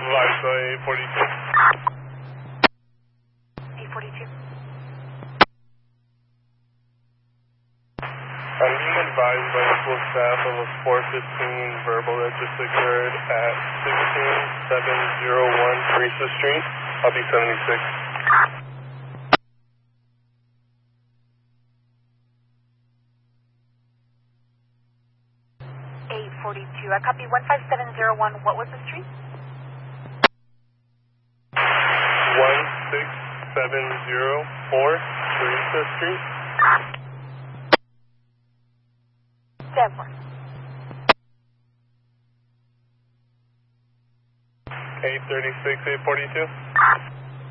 Liza 842. 842. I'm being advised by the school staff of a 415 verbal that just occurred at 16701 Teresa Street. I'll be 76. 842. I copy 15701. What was the street? 16704 Teresa Street. Stanford. 836, 842.